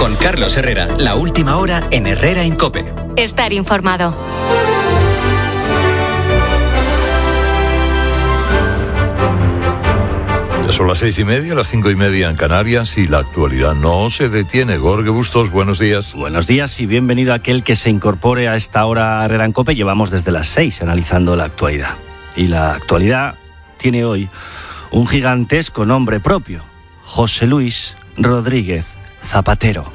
Con Carlos Herrera, la última hora en Herrera en COPE. Estar informado. Son las 6:30, las 5:30 en Canarias y la actualidad no se detiene. Jorge Bustos, buenos días. Buenos días y bienvenido a aquel que se incorpore a esta hora a Herrera en COPE. Llevamos desde las 6 analizando la actualidad. Y la actualidad tiene hoy un gigantesco nombre propio: José Luis Rodríguez Zapatero.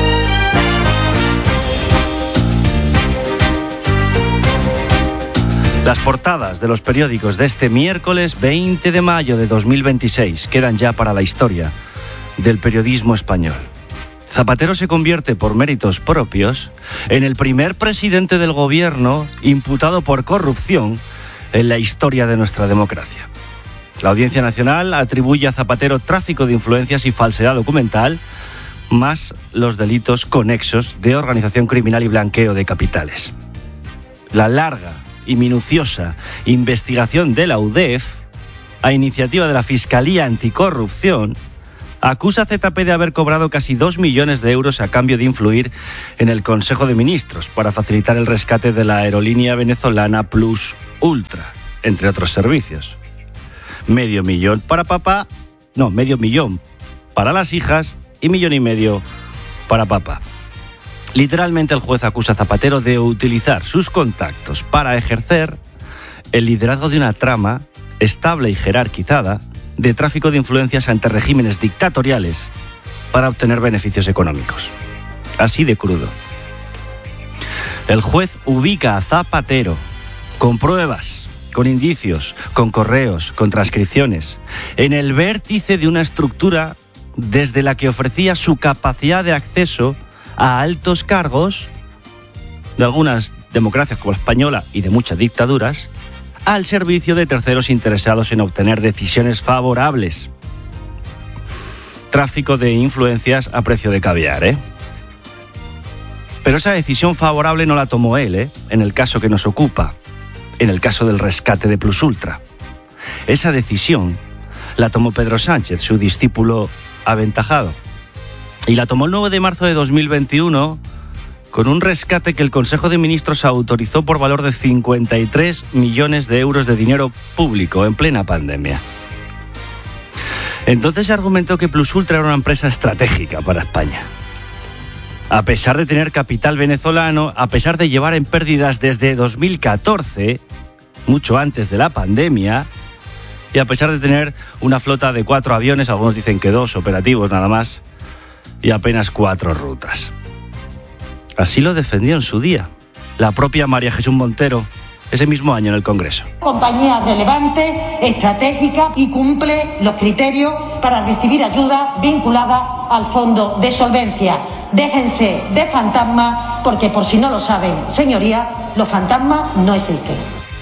Las portadas de los periódicos de este miércoles 20 de mayo de 2026 quedan ya para la historia del periodismo español. Zapatero se convierte, por méritos propios, en el primer presidente del gobierno imputado por corrupción en la historia de nuestra democracia. La Audiencia Nacional atribuye a Zapatero tráfico de influencias y falsedad documental, más los delitos conexos de organización criminal y blanqueo de capitales. La larga y minuciosa investigación de la UDEF, a iniciativa de la Fiscalía Anticorrupción, acusa a ZP de haber cobrado casi 2 millones de euros a cambio de influir en el Consejo de Ministros para facilitar el rescate de la aerolínea venezolana Plus Ultra, entre otros servicios. Medio millón para las hijas y 1,5 millones para papá. Literalmente, el juez acusa a Zapatero de utilizar sus contactos para ejercer el liderazgo de una trama estable y jerarquizada de tráfico de influencias ante regímenes dictatoriales para obtener beneficios económicos. Así de crudo. El juez ubica a Zapatero con pruebas, con indicios, con correos, con transcripciones, en el vértice de una estructura desde la que ofrecía su capacidad de acceso a altos cargos de algunas democracias como la española y de muchas dictaduras, al servicio de terceros interesados en obtener decisiones favorables. Tráfico de influencias a precio de caviar, Pero esa decisión favorable no la tomó él, en el caso que nos ocupa, en el caso del rescate de Plus Ultra. Esa decisión la tomó Pedro Sánchez, su discípulo aventajado. Y la tomó el 9 de marzo de 2021 con un rescate que el Consejo de Ministros autorizó por valor de 53 millones de euros de dinero público en plena pandemia. Entonces se argumentó que Plus Ultra era una empresa estratégica para España. A pesar de tener capital venezolano, a pesar de llevar en pérdidas desde 2014, mucho antes de la pandemia, y a pesar de tener una flota de 4 aviones, algunos dicen que 2 operativos nada más, y apenas 4 rutas. Así lo defendió en su día la propia María Jesús Montero, ese mismo año en el Congreso. Compañía relevante, estratégica y cumple los criterios para recibir ayuda vinculada al fondo de solvencia. Déjense de fantasmas, porque por si no lo saben, señoría, los fantasmas no existen.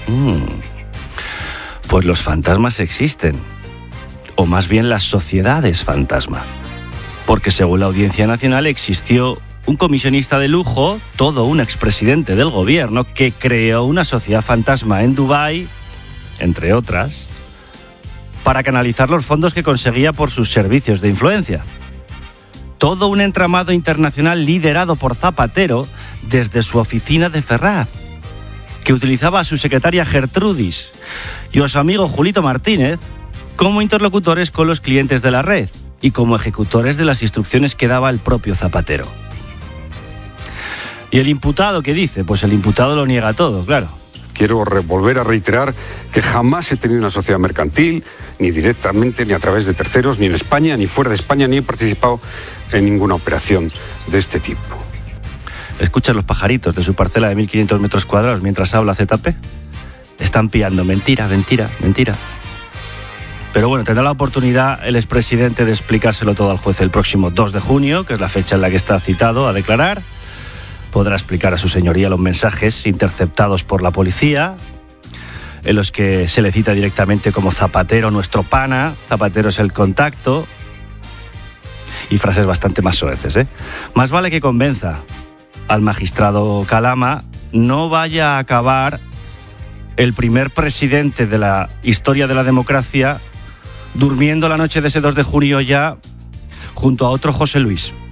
Pues los fantasmas existen, o más bien las sociedades fantasma. Porque según la Audiencia Nacional existió un comisionista de lujo, todo un expresidente del gobierno, que creó una sociedad fantasma en Dubái, entre otras, para canalizar los fondos que conseguía por sus servicios de influencia. Todo un entramado internacional liderado por Zapatero desde su oficina de Ferraz, que utilizaba a su secretaria Gertrudis y a su amigo Julito Martínez como interlocutores con los clientes de la red y como ejecutores de las instrucciones que daba el propio Zapatero. ¿Y el imputado qué dice? Pues el imputado lo niega todo, claro. Quiero volver a reiterar que jamás he tenido una sociedad mercantil, ni directamente, ni a través de terceros, ni en España, ni fuera de España, ni he participado en ninguna operación de este tipo. ¿Escuchan los pajaritos de su parcela de 1.500 metros cuadrados mientras habla ZP? Están pillando mentira, mentira, mentira. Pero bueno, tendrá la oportunidad el expresidente de explicárselo todo al juez el próximo 2 de junio, que es la fecha en la que está citado a declarar. Podrá explicar a su señoría los mensajes interceptados por la policía, en los que se le cita directamente como Zapatero nuestro pana, Zapatero es el contacto, y frases bastante más soeces, Más vale que convenza al magistrado Calama, no vaya a acabar el primer presidente de la historia de la democracia durmiendo la noche de ese 2 de junio ya junto a otro José Luis,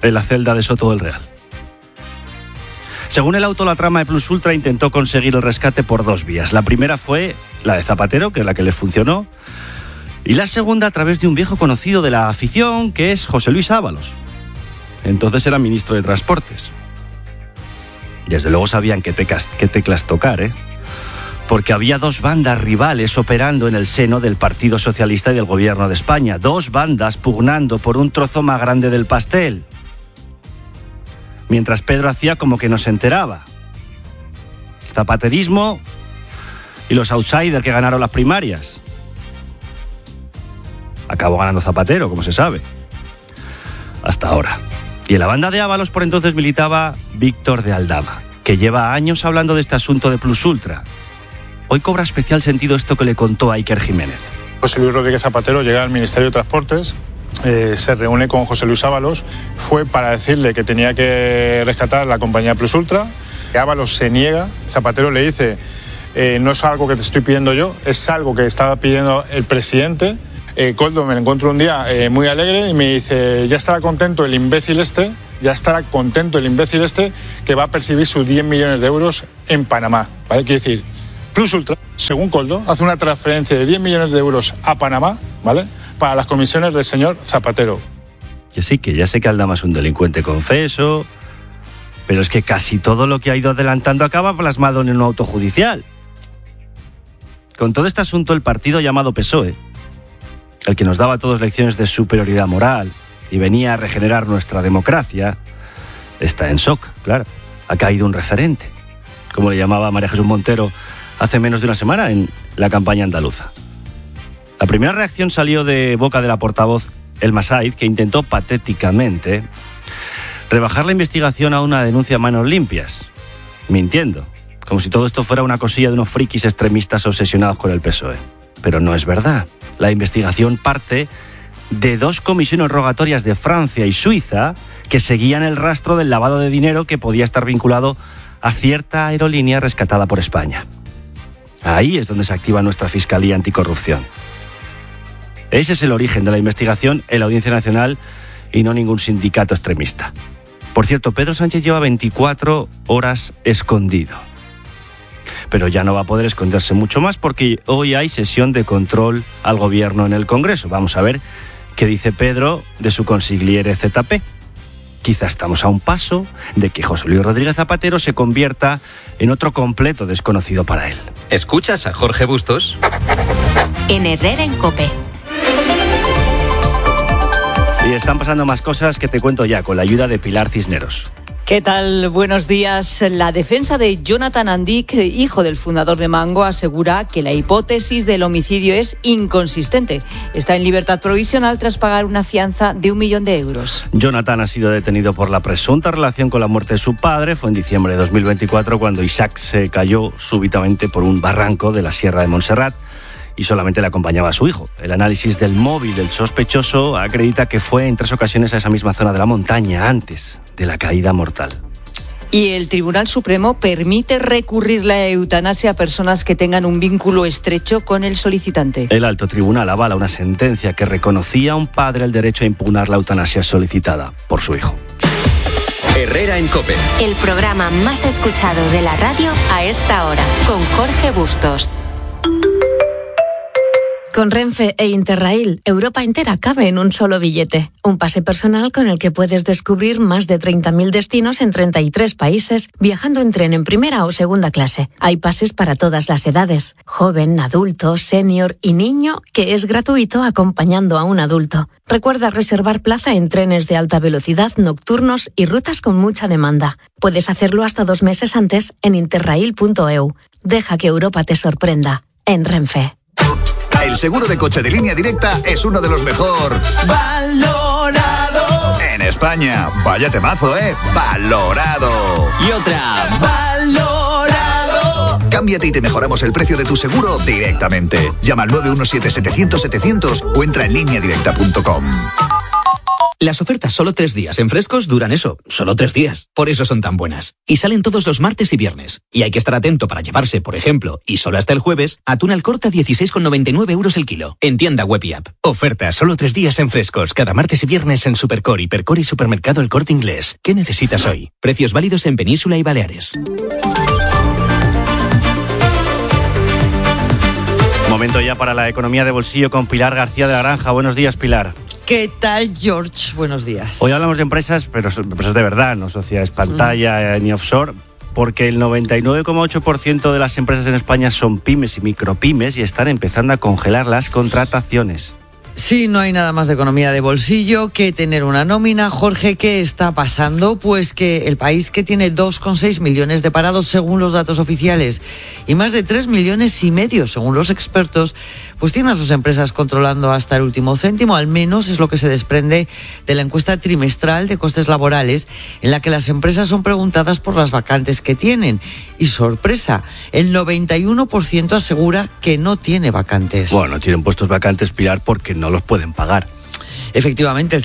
en la celda de Soto del Real. Según el auto, la trama de Plus Ultra intentó conseguir el rescate por dos vías. La primera fue la de Zapatero, que es la que les funcionó, y la segunda a través de un viejo conocido de la afición, que es José Luis Ábalos. Entonces era ministro de Transportes. Desde luego sabían qué teclas tocar, porque había dos bandas rivales operando en el seno del Partido Socialista y del Gobierno de España. Dos bandas pugnando por un trozo más grande del pastel. Mientras Pedro hacía como que no se enteraba. Zapaterismo y los outsiders que ganaron las primarias. Acabó ganando Zapatero, como se sabe. Hasta ahora. Y en la banda de Ábalos por entonces militaba Víctor de Aldama, que lleva años hablando de este asunto de Plus Ultra. Hoy cobra especial sentido esto que le contó a Iker Jiménez. José Luis Rodríguez Zapatero llega al Ministerio de Transportes, se reúne con José Luis Ábalos, fue para decirle que tenía que rescatar la compañía Plus Ultra. Ábalos se niega, Zapatero le dice, no es algo que te estoy pidiendo yo, es algo que estaba pidiendo el presidente. Koldo me encuentro un día muy alegre y me dice, ya estará contento el imbécil este que va a percibir sus 10 millones de euros en Panamá. ¿Vale? Quiere decir, Plus Ultra, según Koldo, hace una transferencia de 10 millones de euros a Panamá, ¿vale?, para las comisiones del señor Zapatero. Que sí, que ya sé que Aldama es un delincuente confeso, pero es que casi todo lo que ha ido adelantando acaba plasmado en un auto judicial. Con todo este asunto, el partido llamado PSOE, el que nos daba a todos lecciones de superioridad moral y venía a regenerar nuestra democracia, está en shock, claro. Ha caído un referente, como le llamaba María Jesús Montero hace menos de una semana en la campaña andaluza. La primera reacción salió de boca de la portavoz Elma Said, que intentó patéticamente rebajar la investigación a una denuncia a manos limpias, mintiendo, como si todo esto fuera una cosilla de unos frikis extremistas obsesionados con el PSOE. Pero no es verdad. La investigación parte de dos comisiones rogatorias de Francia y Suiza que seguían el rastro del lavado de dinero que podía estar vinculado a cierta aerolínea rescatada por España. Ahí es donde se activa nuestra Fiscalía Anticorrupción. Ese es el origen de la investigación en la Audiencia Nacional y no ningún sindicato extremista. Por cierto, Pedro Sánchez lleva 24 horas escondido. Pero ya no va a poder esconderse mucho más porque hoy hay sesión de control al gobierno en el Congreso. Vamos a ver qué dice Pedro de su consigliere ZP. Quizá estamos a un paso de que José Luis Rodríguez Zapatero se convierta en otro completo desconocido para él. ¿Escuchas a Jorge Bustos? En Herrera en COPE. Y están pasando más cosas que te cuento ya con la ayuda de Pilar Cisneros. ¿Qué tal? Buenos días. La defensa de Jonathan Andic, hijo del fundador de Mango, asegura que la hipótesis del homicidio es inconsistente. Está en libertad provisional tras pagar una fianza de 1 millón de euros. Jonathan ha sido detenido por la presunta relación con la muerte de su padre. Fue en diciembre de 2024 cuando Isaac se cayó súbitamente por un barranco de la Sierra de Montserrat y solamente le acompañaba a su hijo. El análisis del móvil del sospechoso acredita que fue en 3 ocasiones a esa misma zona de la montaña antes de la caída mortal. Y el Tribunal Supremo permite recurrir la eutanasia a personas que tengan un vínculo estrecho con el solicitante. El alto tribunal avala una sentencia que reconocía a un padre el derecho a impugnar la eutanasia solicitada por su hijo. Herrera en COPE. El programa más escuchado de la radio a esta hora, con Jorge Bustos. Con Renfe e Interrail, Europa entera cabe en un solo billete. Un pase personal con el que puedes descubrir más de 30.000 destinos en 33 países, viajando en tren en primera o segunda clase. Hay pases para todas las edades, joven, adulto, senior y niño, que es gratuito acompañando a un adulto. Recuerda reservar plaza en trenes de alta velocidad, nocturnos y rutas con mucha demanda. Puedes hacerlo hasta 2 meses antes en interrail.eu. Deja que Europa te sorprenda. En Renfe. El seguro de coche de Línea Directa es uno de los mejor valorado en España. Vaya temazo, valorado. Y otra, valorado. Cámbiate y te mejoramos el precio de tu seguro directamente. Llama al 917-700-700 o entra en lineadirecta.com. Las ofertas solo 3 días en Frescos duran eso, solo 3 días. Por eso son tan buenas. Y salen todos los martes y viernes. Y hay que estar atento para llevarse, por ejemplo, y solo hasta el jueves, atún al corte a 16,99 € el kilo. En tienda web y app. Oferta solo 3 días en Frescos. Cada martes y viernes en Supercore, Hipercore y Supermercado El Corte Inglés. ¿Qué necesitas hoy? Precios válidos en Península y Baleares. Momento ya para la economía de bolsillo con Pilar García de la Granja. Buenos días, Pilar. ¿Qué tal, George? Buenos días. Hoy hablamos de empresas, pero empresas de verdad, no sociedades pantalla ni offshore, porque el 99,8% de las empresas en España son pymes y micropymes y están empezando a congelar las contrataciones. Sí, no hay nada más de economía de bolsillo que tener una nómina. Jorge, ¿qué está pasando? Pues que el país, que tiene 2,6 millones de parados según los datos oficiales y más de 3,5 millones según los expertos, pues tiene a sus empresas controlando hasta el último céntimo. Al menos es lo que se desprende de la encuesta trimestral de costes laborales, en la que las empresas son preguntadas por las vacantes que tienen. Y sorpresa, el 91% asegura que no tiene vacantes. Bueno, tienen puestos vacantes, Pilar, porque no los pueden pagar. Efectivamente, el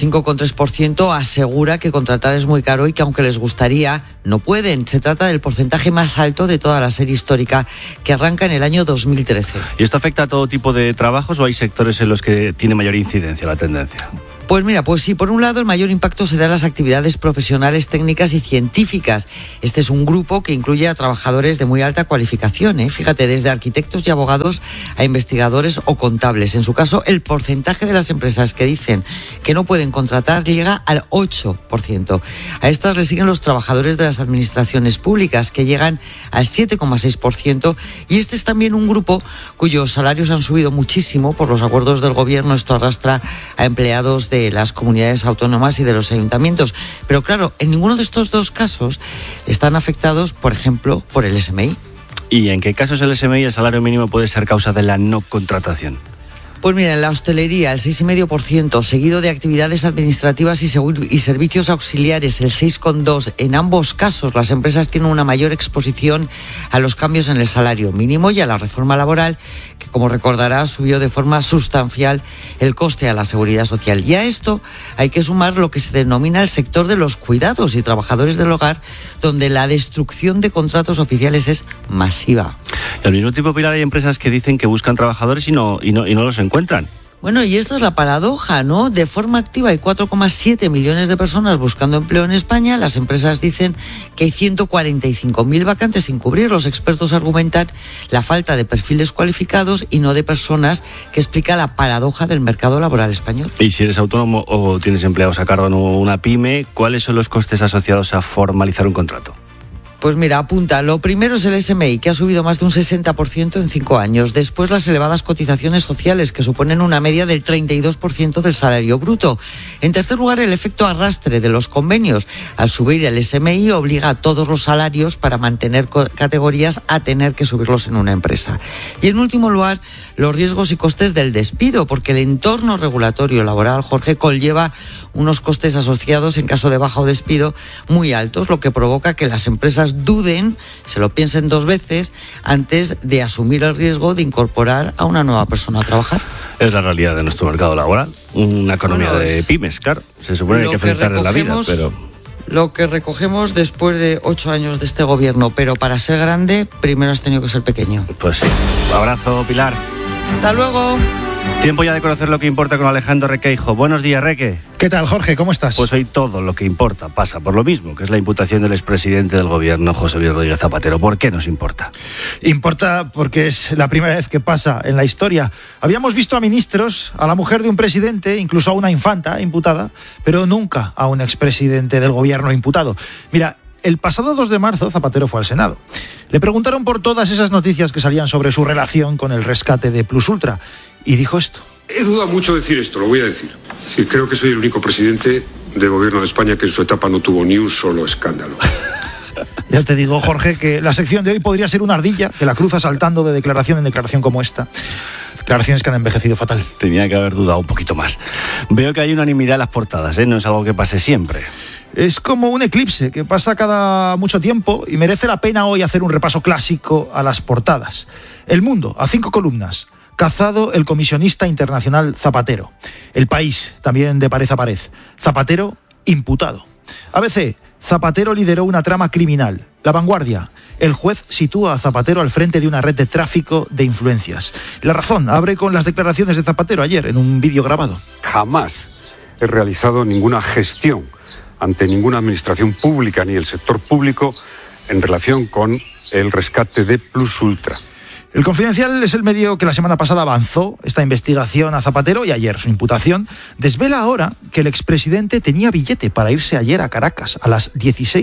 5,3% asegura que contratar es muy caro y que aunque les gustaría, no pueden. Se trata del porcentaje más alto de toda la serie histórica, que arranca en el año 2013. ¿Y esto afecta a todo tipo de trabajos o hay sectores en los que tiene mayor incidencia la tendencia? Pues mira, pues sí, por un lado el mayor impacto se da en las actividades profesionales, técnicas y científicas. Este es un grupo que incluye a trabajadores de muy alta cualificación, fíjate, desde arquitectos y abogados a investigadores o contables. En su caso, el porcentaje de las empresas que dicen que no pueden contratar llega al 8%. A estas le siguen los trabajadores de las administraciones públicas, que llegan al 7,6%, y este es también un grupo cuyos salarios han subido muchísimo por los acuerdos del gobierno. Esto arrastra a empleados de las comunidades autónomas y de los ayuntamientos. Pero claro, en ninguno de estos dos casos están afectados, por ejemplo, por el SMI. ¿Y en qué casos el SMI, el salario mínimo, puede ser causa de la no contratación? Pues mira, en la hostelería el 6,5%, seguido de actividades administrativas y servicios auxiliares el 6,2%. En ambos casos las empresas tienen una mayor exposición a los cambios en el salario mínimo y a la reforma laboral, que como recordarás subió de forma sustancial el coste a la seguridad social. Y a esto hay que sumar lo que se denomina el sector de los cuidados y trabajadores del hogar, donde la destrucción de contratos oficiales es masiva. Y al mismo tiempo, Pilar, hay empresas que dicen que buscan trabajadores y no los encuentran. Bueno, y esta es la paradoja, ¿no? De forma activa hay 4,7 millones de personas buscando empleo en España. Las empresas dicen que hay 145.000 vacantes sin cubrir. Los expertos argumentan la falta de perfiles cualificados y no de personas, que explica la paradoja del mercado laboral español. Y si eres autónomo o tienes empleados a cargo en una pyme, ¿cuáles son los costes asociados a formalizar un contrato? Pues mira, apunta. Lo primero es el SMI, que ha subido más de un 60% en 5 años. Después, las elevadas cotizaciones sociales, que suponen una media del 32% del salario bruto. En tercer lugar, el efecto arrastre de los convenios. Al subir el SMI, obliga a todos los salarios para mantener categorías a tener que subirlos en una empresa. Y en último lugar, los riesgos y costes del despido, porque el entorno regulatorio laboral, Jorge, conlleva unos costes asociados en caso de baja o despido muy altos, lo que provoca que las empresas duden, se lo piensen 2 veces antes de asumir el riesgo de incorporar a una nueva persona a trabajar. Es la realidad de nuestro mercado laboral, una economía de pymes, claro. Se supone que hay que enfrentar en la vida, pero... Lo que recogemos después de 8 años de este gobierno, pero para ser grande, primero has tenido que ser pequeño. Pues sí. Un abrazo, Pilar. Hasta luego. Tiempo ya de conocer lo que importa con Alejandro Requeijo. Buenos días, Reque. ¿Qué tal, Jorge? ¿Cómo estás? Pues hoy todo lo que importa pasa por lo mismo, que es la imputación del expresidente del gobierno, José Luis Rodríguez Zapatero. ¿Por qué nos importa? Importa porque es la primera vez que pasa en la historia. Habíamos visto a ministros, a la mujer de un presidente, incluso a una infanta imputada, pero nunca a un expresidente del gobierno imputado. Mira, el pasado 2 de marzo Zapatero fue al Senado. Le preguntaron por todas esas noticias que salían sobre su relación con el rescate de Plus Ultra y dijo esto. He dudado mucho decir esto, lo voy a decir. Sí, creo que soy el único presidente de gobierno de España que en su etapa no tuvo ni un solo escándalo. Ya te digo, Jorge, que la sección de hoy podría ser una ardilla que la cruza saltando de declaración en declaración como esta. Declaraciones que han envejecido fatal. Tenía que haber dudado un poquito más. Veo que hay unanimidad en las portadas, no es algo que pase siempre. Es como un eclipse que pasa cada mucho tiempo y merece la pena hoy hacer un repaso clásico a las portadas. El Mundo, a 5 columnas. Cazado el comisionista internacional Zapatero. El País, también de pared a pared. Zapatero, imputado. ABC, Zapatero lideró una trama criminal. La Vanguardia, el juez sitúa a Zapatero al frente de una red de tráfico de influencias. La Razón abre con las declaraciones de Zapatero ayer en un vídeo grabado. Jamás he realizado ninguna gestión ante ninguna administración pública ni el sector público en relación con el rescate de Plus Ultra. El Confidencial es el medio que la semana pasada avanzó esta investigación a Zapatero y ayer su imputación desvela ahora que el expresidente tenía billete para irse ayer a Caracas a las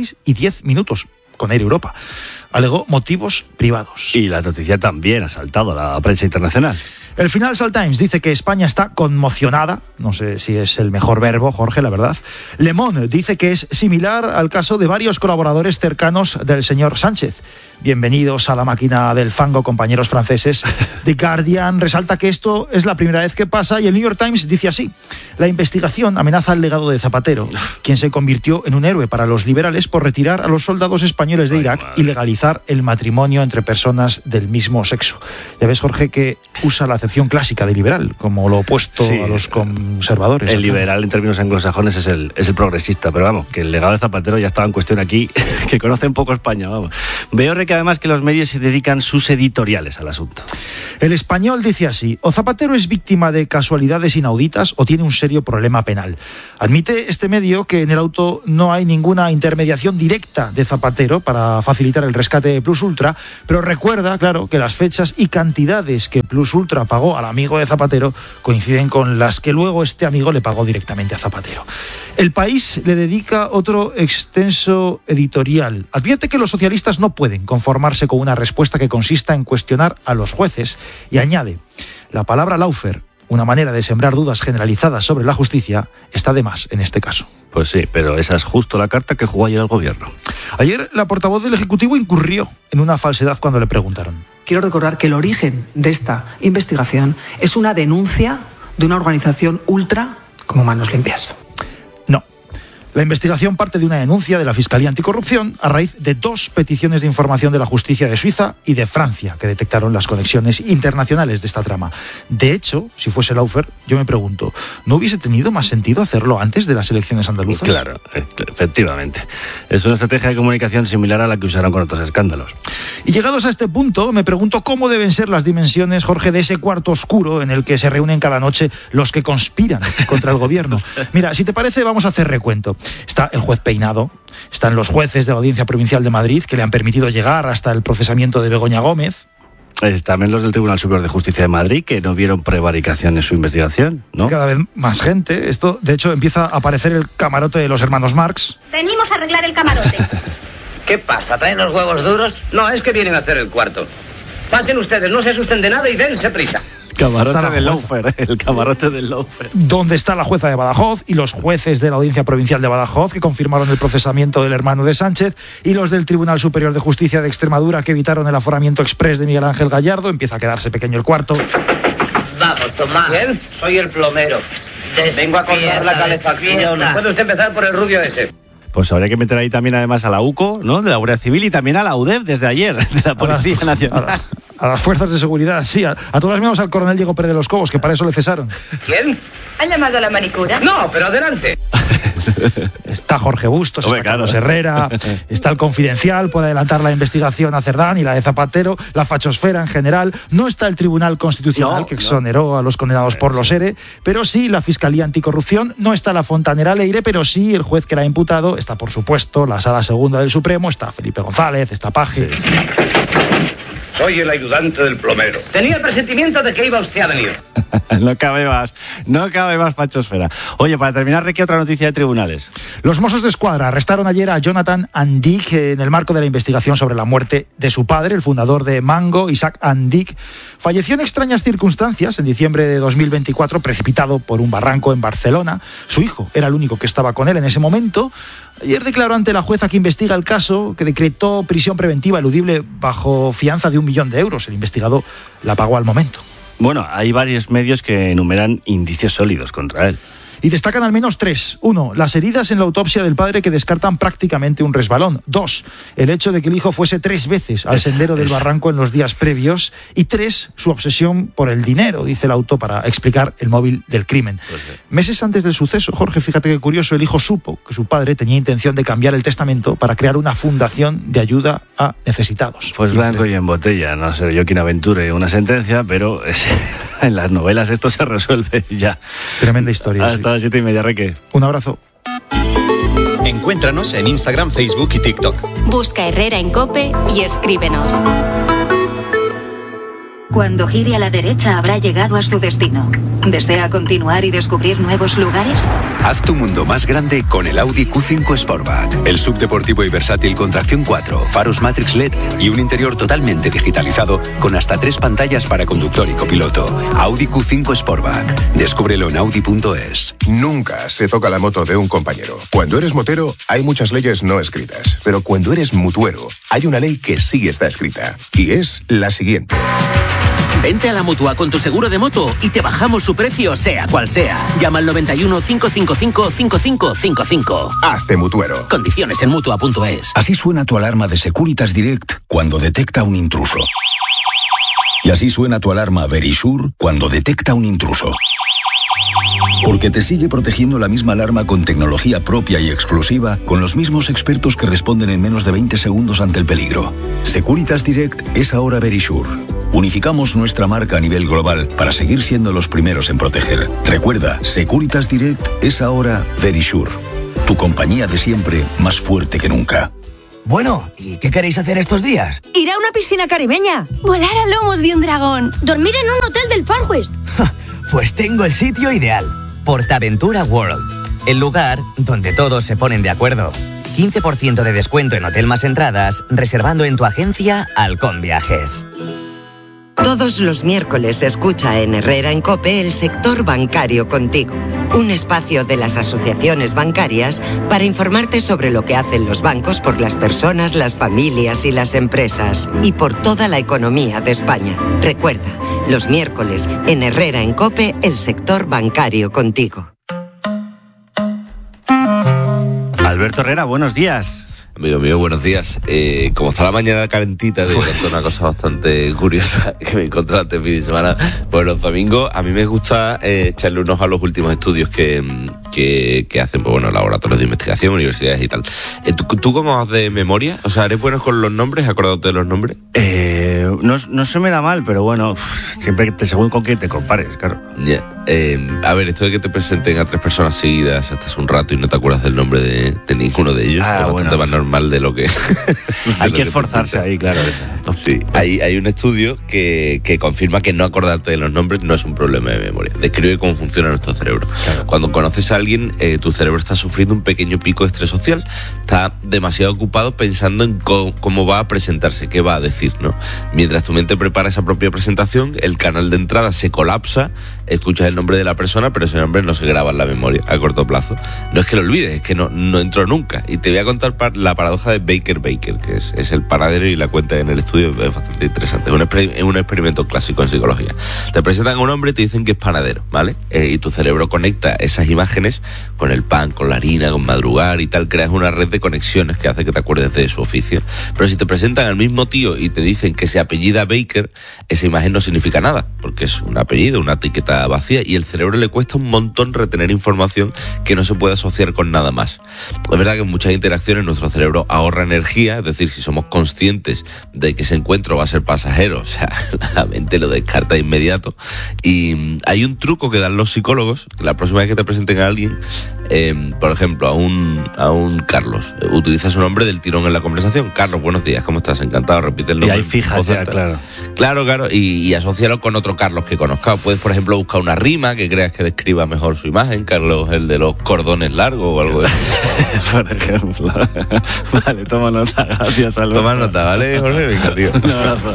16:10 con Air Europa. Alegó motivos privados. Y la noticia también ha saltado a la prensa internacional. El Financial Times dice que España está conmocionada, no sé si es el mejor verbo, Jorge, la verdad. Le Monde dice que es similar al caso de varios colaboradores cercanos del señor Sánchez. Bienvenidos a la máquina del fango, compañeros franceses. The Guardian resalta que esto es la primera vez que pasa y el New York Times dice así: la investigación amenaza el legado de Zapatero, quien se convirtió en un héroe para los liberales por retirar a los soldados españoles de Irak y legalizar el matrimonio entre personas del mismo sexo. Ya ves, Jorge, que usa la acepción clásica de liberal, como lo opuesto a los conservadores. El liberal en términos anglosajones es el progresista, pero vamos, que el legado de Zapatero ya estaba en cuestión aquí, que conocen poco España, vamos. Veo que además que los medios se dedican sus editoriales al asunto. El Español dice así: o Zapatero es víctima de casualidades inauditas o tiene un serio problema penal. Admite este medio que en el auto no hay ninguna intermediación directa de Zapatero para facilitar el rescate de Plus Ultra, pero recuerda, claro, que las fechas y cantidades que Plus Ultra pagó al amigo de Zapatero coinciden con las que luego este amigo le pagó directamente a Zapatero. El País le dedica otro extenso editorial. Advierte que los socialistas no pueden conformarse con una respuesta que consista en cuestionar a los jueces y añade: la palabra lawfare, una manera de sembrar dudas generalizadas sobre la justicia, está de más en este caso. Pues sí, pero esa es justo la carta que jugó ayer el gobierno. Ayer la portavoz del Ejecutivo incurrió en una falsedad cuando le preguntaron. Quiero recordar que el origen de esta investigación es una denuncia de una organización ultra como Manos Limpias. No. La investigación parte de una denuncia de la Fiscalía Anticorrupción a raíz de 2 peticiones de información de la justicia de Suiza y de Francia que detectaron las conexiones internacionales de esta trama. De hecho, si fuese lawfare, yo me pregunto, ¿no hubiese tenido más sentido hacerlo antes de las elecciones andaluzas? Claro, efectivamente. Es una estrategia de comunicación similar a la que usaron con otros escándalos. Y llegados a este punto, me pregunto cómo deben ser las dimensiones, Jorge, de ese cuarto oscuro en el que se reúnen cada noche los que conspiran contra el gobierno. Mira, si te parece, vamos a hacer recuento. Está el juez Peinado, están los jueces de la Audiencia Provincial de Madrid que le han permitido llegar hasta el procesamiento de Begoña Gómez. También los del Tribunal Superior de Justicia de Madrid, que no vieron prevaricación en su investigación, ¿no? Cada vez más gente. Esto, de hecho, empieza a aparecer el camarote de los hermanos Marx. Venimos a arreglar el camarote. ¿Qué pasa? ¿Traen los huevos duros? No, es que vienen a hacer el cuarto. Pasen ustedes, no se asusten de nada y dense prisa. Camarote del lawfare, el camarote del lawfare. ¿Dónde está la jueza de Badajoz y los jueces de la Audiencia Provincial de Badajoz que confirmaron el procesamiento del hermano de Sánchez y los del Tribunal Superior de Justicia de Extremadura que evitaron el aforamiento exprés de Miguel Ángel Gallardo? Empieza a quedarse pequeño el cuarto. Vamos, Tomás. ¿Quién? Soy el plomero. Vengo a controlar la calefacción. ¿Puede usted empezar por el rubio ese? Pues habría que meter ahí también además a la UCO, ¿no?, de la Guardia Civil, y también a la UDEF desde ayer, de la Policía Nacional. A las fuerzas de seguridad, sí. A todas menos al coronel Diego Pérez de los Cobos, que para eso le cesaron. ¿Quién? ¿Han llamado a la manicura? No, pero adelante. Está Jorge Bustos, está Carlos Herrera, está el Confidencial, puede adelantar la investigación a Cerdán y la de Zapatero, la fachosfera en general. No está el Tribunal Constitucional, que exoneró a los condenados por los ERE, pero sí la Fiscalía Anticorrupción. No está la Fontanera Leire, pero sí el juez que la ha imputado. Está, por supuesto, la Sala Segunda del Supremo, está Felipe González, está Paje. Sí. Soy el ayudante del plomero. Tenía el presentimiento de que iba usted a venir. No cabe más fachosfera. Oye, para terminar, Ricky, otra noticia de tribunales. Los Mossos de Escuadra arrestaron ayer a Jonathan Andic en el marco de la investigación sobre la muerte de su padre, el fundador de Mango, Isaac Andic. Falleció en extrañas circunstancias en diciembre de 2024, precipitado por un barranco en Barcelona. Su hijo era el único que estaba con él en ese momento. Ayer declaró ante la jueza que investiga el caso que decretó prisión preventiva eludible bajo fianza de 1 millón de euros. El investigado la pagó al momento. Bueno, hay varios medios que enumeran indicios sólidos contra él. Y destacan al menos 3. 1. Las heridas en la autopsia del padre que descartan prácticamente un resbalón. 2. El hecho de que el hijo fuese 3 veces al sendero del barranco en los días previos. Y 3. Su obsesión por el dinero, dice el auto, para explicar el móvil del crimen. Meses antes del suceso, Jorge, fíjate qué curioso, el hijo supo que su padre tenía intención de cambiar el testamento para crear una fundación de ayuda a necesitados. Pues blanco y en botella, no sé yo quién aventure una sentencia, pero en las novelas esto se resuelve ya. Tremenda historia. Hasta las 7:30, Reque. Un abrazo. Encuéntranos en Instagram, Facebook y TikTok. Busca Herrera en COPE y escríbenos. Cuando gire a la derecha habrá llegado a su destino. ¿Desea continuar y descubrir nuevos lugares? Haz tu mundo más grande con el Audi Q5 Sportback. El subdeportivo y versátil con tracción 4, faros Matrix LED y un interior totalmente digitalizado con hasta 3 pantallas para conductor y copiloto. Audi Q5 Sportback. Descúbrelo en Audi.es. Nunca se toca la moto de un compañero. Cuando eres motero hay muchas leyes no escritas, pero cuando eres mutuero hay una ley que sí está escrita y es la siguiente. Vente a la Mutua con tu seguro de moto y te bajamos su precio, sea cual sea. Llama al 91 555 5555. Hazte mutuero. Condiciones en Mutua.es. Así suena tu alarma de Securitas Direct cuando detecta un intruso. Y así suena tu alarma Verisure cuando detecta un intruso. Porque te sigue protegiendo la misma alarma con tecnología propia y exclusiva, con los mismos expertos que responden en menos de 20 segundos ante el peligro. Securitas Direct es ahora Verisure. Unificamos nuestra marca a nivel global para seguir siendo los primeros en proteger. Recuerda, Securitas Direct es ahora Verisure. Tu compañía de siempre más fuerte que nunca. Bueno, ¿y qué queréis hacer estos días? Ir a una piscina caribeña. Volar a lomos de un dragón. Dormir en un hotel del Far West. Pues tengo el sitio ideal. Portaventura World. El lugar donde todos se ponen de acuerdo. 15% de descuento en hotel más entradas, reservando en tu agencia Halcón Viajes. Todos los miércoles escucha en Herrera en COPE el sector bancario contigo. Un espacio de las asociaciones bancarias para informarte sobre lo que hacen los bancos por las personas, las familias y las empresas. Y por toda la economía de España. Recuerda, los miércoles en Herrera en COPE el sector bancario contigo. Alberto Herrera, buenos días. Amigo mío, buenos días. Como está la mañana calentita, te voy a contar una cosa bastante curiosa que me encontré este fin de semana. Pues los domingos a mí me gusta echarle un ojo a los últimos estudios que hacen, pues bueno, laboratorios de investigación, universidades y tal. ¿Tú cómo vas de memoria? O sea, ¿eres bueno con los nombres? ¿Acordándote de los nombres? No se me da mal, pero bueno, siempre según con quién te compares, claro. Yeah. A ver, esto de que te presenten a 3 personas seguidas hasta hace un rato y no te acuerdas del nombre de ninguno de ellos, es bastante más normal de lo que... Hay que esforzarse ahí, claro. Sí, hay un estudio que confirma que no acordarte de los nombres no es un problema de memoria. Describe cómo funciona nuestro cerebro. Claro. Cuando conoces a alguien, tu cerebro está sufriendo un pequeño pico de estrés social. Está demasiado ocupado pensando en cómo va a presentarse, qué va a decir, ¿no? Mientras tu mente prepara esa propia presentación, el canal de entrada se colapsa, escuchas el nombre de la persona, pero ese nombre no se graba en la memoria a corto plazo. No es que lo olvides, es que no entró nunca. Y te voy a contar la paradoja de Baker, que es el panadero, y la cuenta en el estudio es bastante interesante. Es un experimento clásico en psicología. Te presentan a un hombre y te dicen que es panadero, ¿vale? Y tu cerebro conecta esas imágenes con el pan, con la harina, con madrugar y tal. Creas una red de conexiones que hace que te acuerdes de su oficio. Pero si te presentan al mismo tío y te dicen que se apellida Baker, esa imagen no significa nada, porque es un apellido, una etiqueta vacía, y el cerebro le cuesta un montón retener información que no se puede asociar con nada más. Es verdad que en muchas interacciones nuestro cerebro ahorra energía, es decir, si somos conscientes de que ese encuentro va a ser pasajero, o sea, la mente lo descarta de inmediato. Y hay un truco que dan los psicólogos, que la próxima vez que te presenten a alguien, por ejemplo, a un Carlos, utiliza su nombre del tirón en la conversación. Carlos, buenos días, ¿cómo estás? Encantado, repite el nombre. Y ahí fijas ya, claro. Claro, y asócialo con otro Carlos que conozcas. Puedes, por ejemplo, buscar una rima que creas que describa mejor su imagen. Carlos, el de los cordones largos o algo de eso. Por ejemplo. Vale, toma nota, gracias, Alberto. Toma nota, ¿vale, Jorge? Venga, tío. Un abrazo.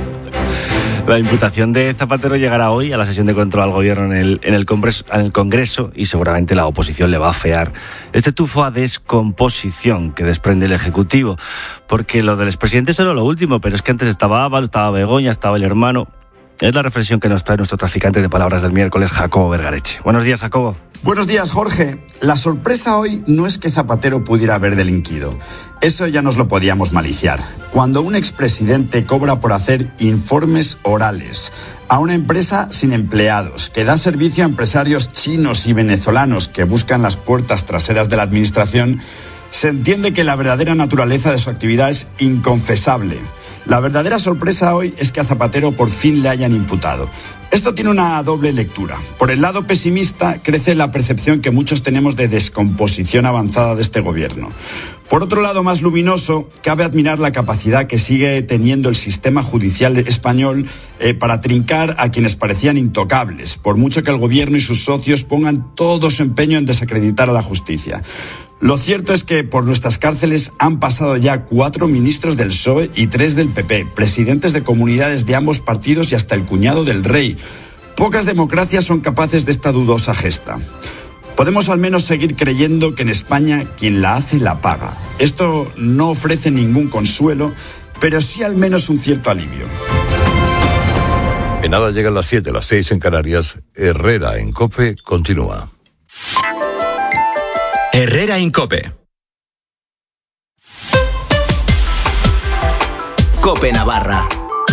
La imputación de Zapatero llegará hoy a la sesión de control al gobierno en el Congreso y seguramente la oposición le va a afear este tufo a descomposición que desprende el Ejecutivo, porque lo del expresidente es solo lo último, pero es que antes estaba Ábalos, estaba Begoña, estaba el hermano. Es la reflexión que nos trae nuestro traficante de palabras del miércoles, Jacobo Vergareche. Buenos días, Jacobo. Buenos días, Jorge. La sorpresa hoy no es que Zapatero pudiera haber delinquido. Eso ya nos lo podíamos maliciar. Cuando un expresidente cobra por hacer informes orales a una empresa sin empleados, que da servicio a empresarios chinos y venezolanos que buscan las puertas traseras de la administración, se entiende que la verdadera naturaleza de su actividad es inconfesable. La verdadera sorpresa hoy es que a Zapatero por fin le hayan imputado. Esto tiene una doble lectura. Por el lado pesimista, crece la percepción que muchos tenemos de descomposición avanzada de este gobierno. Por otro lado, más luminoso, cabe admirar la capacidad que sigue teniendo el sistema judicial español para trincar a quienes parecían intocables, por mucho que el gobierno y sus socios pongan todo su empeño en desacreditar a la justicia. Lo cierto es que por nuestras cárceles han pasado ya 4 ministros del PSOE y 3 del PP, presidentes de comunidades de ambos partidos y hasta el cuñado del rey. Pocas democracias son capaces de esta dudosa gesta. Podemos al menos seguir creyendo que en España quien la hace la paga. Esto no ofrece ningún consuelo, pero sí al menos un cierto alivio. En nada llegan las 7, las 6 en Canarias. Herrera en COPE continúa. Herrera en COPE. COPE Navarra.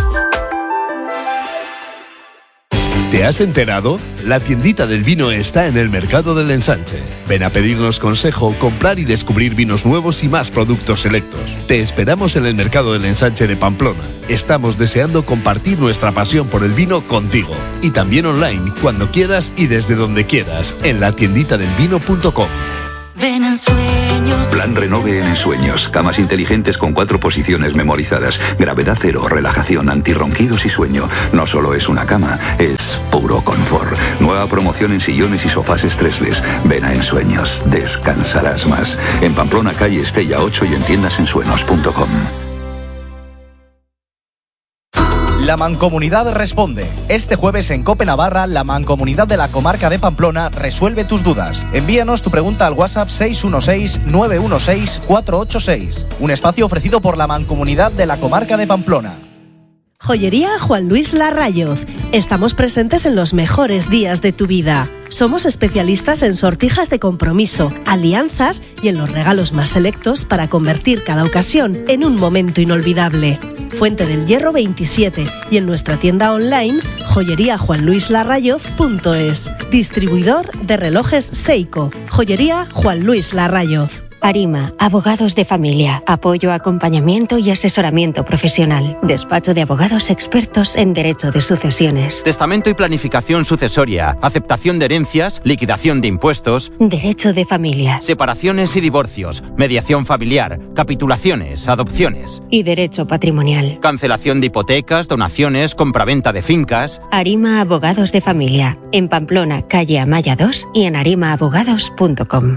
¿Te has enterado? La tiendita del vino está en el Mercado del Ensanche. Ven a pedirnos consejo, comprar y descubrir vinos nuevos y más productos selectos. Te esperamos en el Mercado del Ensanche de Pamplona. Estamos deseando compartir nuestra pasión por el vino contigo. Y también online, cuando quieras y desde donde quieras, en latienditadelvino.com. Ven en sueños. Plan Renove en Ensueños. Camas inteligentes con 4 posiciones memorizadas. Gravedad cero, relajación, antirronquidos y sueño. No solo es una cama, es puro confort. Nueva promoción en sillones y sofás estresless. Ven a Ensueños. Descansarás más. En Pamplona, calle Estella 8 y en tiendasensueños.com. La Mancomunidad responde. Este jueves en COPE Navarra, la Mancomunidad de la Comarca de Pamplona resuelve tus dudas. Envíanos tu pregunta al WhatsApp 616-916-486. Un espacio ofrecido por la Mancomunidad de la Comarca de Pamplona. Joyería Juan Luis Larrayoz. Estamos presentes en los mejores días de tu vida. Somos especialistas en sortijas de compromiso, alianzas y en los regalos más selectos para convertir cada ocasión en un momento inolvidable. Fuente del Hierro 27 y en nuestra tienda online joyeriajuanluislarrayoz.es. Distribuidor de relojes Seiko. Joyería Juan Luis Larrayoz. Arima, abogados de familia, apoyo, acompañamiento y asesoramiento profesional. Despacho de abogados expertos en derecho de sucesiones. Testamento y planificación sucesoria, aceptación de herencias, liquidación de impuestos. Derecho de familia. Separaciones y divorcios, mediación familiar, capitulaciones, adopciones. Y derecho patrimonial. Cancelación de hipotecas, donaciones, compraventa de fincas. Arima, abogados de familia. En Pamplona, calle Amaya 2 y en arimaabogados.com.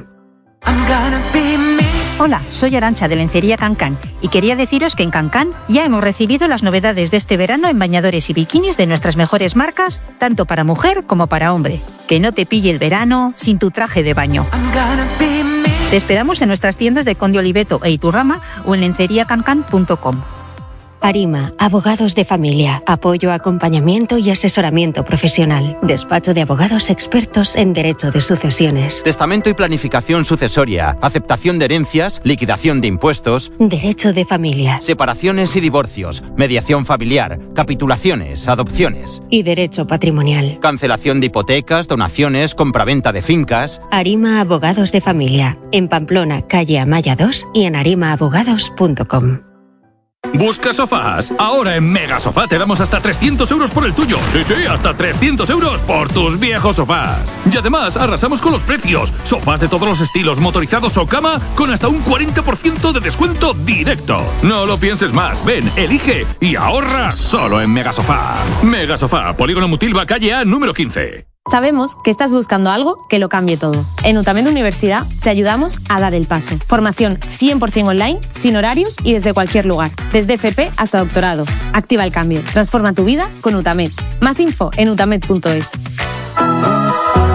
Hola, soy Arantxa de Lencería Cancán y quería deciros que en Cancán ya hemos recibido las novedades de este verano en bañadores y bikinis de nuestras mejores marcas, tanto para mujer como para hombre. Que no te pille el verano sin tu traje de baño. Te esperamos en nuestras tiendas de Conde Oliveto e Iturrama o en lenceriacancán.com. Arima, abogados de familia, apoyo, acompañamiento y asesoramiento profesional. Despacho de abogados expertos en derecho de sucesiones. Testamento y planificación sucesoria, aceptación de herencias, liquidación de impuestos. Derecho de familia. Separaciones y divorcios, mediación familiar, capitulaciones, adopciones. Y derecho patrimonial. Cancelación de hipotecas, donaciones, compraventa de fincas. Arima, abogados de familia. En Pamplona, calle Amaya 2 y en arimaabogados.com. ¿Busca sofás? Ahora en Mega Sofá te damos hasta 300 euros por el tuyo. Sí, hasta 300 euros por tus viejos sofás. Y además arrasamos con los precios. Sofás de todos los estilos, motorizados o cama, con hasta un 40% de descuento directo. No lo pienses más. Ven, elige y ahorra solo en Mega Sofá. Mega Sofá, Polígono Mutilva, calle A, número 15. Sabemos que estás buscando algo que lo cambie todo. En UTAMED Universidad te ayudamos a dar el paso. Formación 100% online, sin horarios y desde cualquier lugar. Desde FP hasta doctorado. Activa el cambio. Transforma tu vida con UTAMED. Más info en utamed.es. Más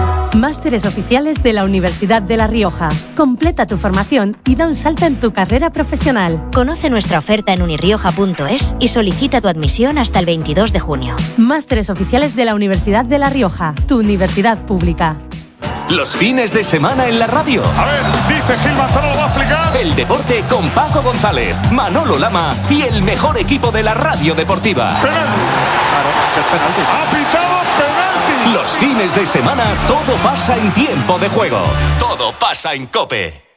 másteres oficiales de la Universidad de La Rioja. Completa tu formación y da un salto en tu carrera profesional. Conoce nuestra oferta en unirioja.es y solicita tu admisión hasta el 22 de junio. Másteres oficiales de la Universidad de La Rioja, tu universidad pública. Los fines de semana en la radio. A ver, dice Gil Manzano, lo va a explicar. El deporte con Paco González, Manolo Lama y el mejor equipo de la radio deportiva. Penalti. Claro, es penalti. Ha pitado penalti. Los fines de semana todo pasa en tiempo de juego. Todo pasa en COPE.